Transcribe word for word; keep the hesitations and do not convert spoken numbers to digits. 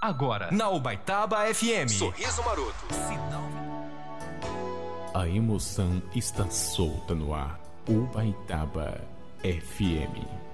Agora, na Ubaitaba F M. Sorriso Maroto. Sinal. A emoção está solta no ar. Ubaitaba F M.